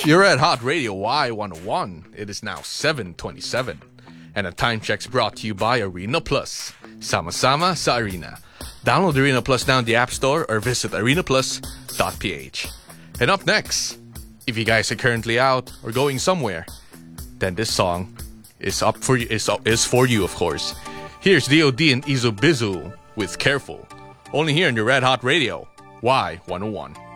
You're at Hot Radio Y101. It is now 7:27. And a time check's brought to you by Arena Plus. Sama-sama sa Arena. Download Arena Plus now in the App Store or visit arenaplus.ph. And up next, if you guys are currently out or going somewhere, then this song is for you, of course. Here's D.O.D. and Izo Bizu with Careful. Only here on your Red Hot Radio Y101.